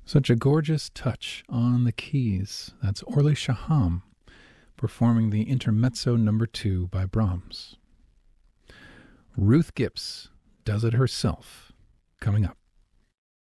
Such a gorgeous touch on the keys. That's Orly Shaham performing the Intermezzo No. 2 by Brahms. Ruth Gibbs does it herself, coming up.